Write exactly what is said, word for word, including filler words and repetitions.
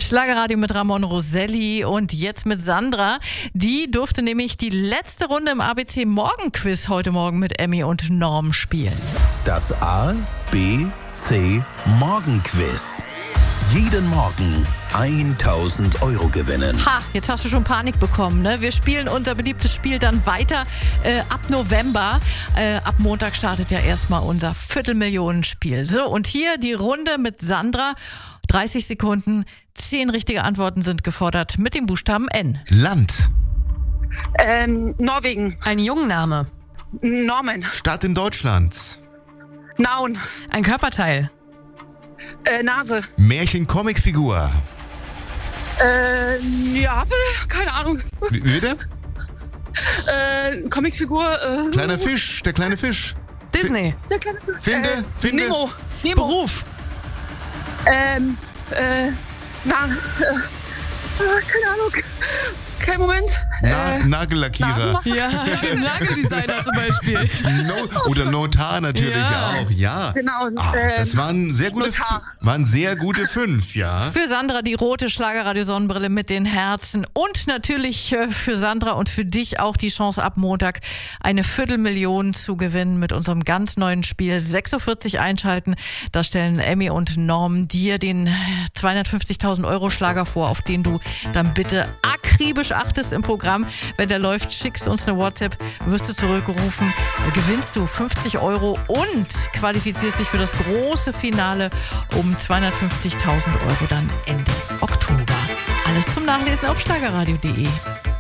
Schlagerradio mit Ramon Roselli und jetzt mit Sandra. Die durfte nämlich die letzte Runde im A B C Morgenquiz heute Morgen mit Emmy und Norm spielen. Das A B C Morgenquiz. Jeden Morgen tausend Euro gewinnen. Ha, jetzt hast du schon Panik bekommen, ne? Wir spielen unser beliebtes Spiel dann weiter äh, ab November. Äh, ab Montag startet ja erstmal unser Viertelmillionenspiel. So, und hier die Runde mit Sandra. dreißig Sekunden, zehn richtige Antworten sind gefordert mit dem Buchstaben N. Land. Ähm, Norwegen. Ein Jungname. Norman. Stadt in Deutschland. Nauen. Ein Körperteil. Äh, Nase. Märchen-Comicfigur. Äh, Neapel? Keine Ahnung. Wie- Bitte? Äh, Comicfigur. Äh, Kleiner Fisch, der kleine Fisch. Disney. Der kleine, Finde, äh, finde. Nemo. Nemo. Beruf. Ähm, äh, na, äh, äh, keine Ahnung. Kein Moment. Na, äh, Nagellackierer. Nasenmacher. Ja, Nageldesigner zum Beispiel. No, oder Notar natürlich Ja. auch, ja. Genau, Ah, ähm, das waren sehr gute, Notar. waren sehr gute fünf, ja. Für Sandra die rote Schlagerradio-Sonnenbrille mit den Herzen und natürlich äh, für Sandra und für dich auch die Chance ab Montag eine Viertelmillion zu gewinnen mit unserem ganz neuen Spiel. sechs Uhr vierzig einschalten, da stellen Emmy und Norm dir den zweihundertfünfzigtausend Euro Schlager vor, auf den du dann bitte akribisch achtest im Programm. Wenn der läuft, schickst du uns eine WhatsApp, wirst du zurückgerufen, gewinnst du fünfzig Euro und qualifizierst dich für das große Finale um zweihundertfünfzigtausend Euro dann Ende Oktober. Alles zum Nachlesen auf schlagerradio punkt de.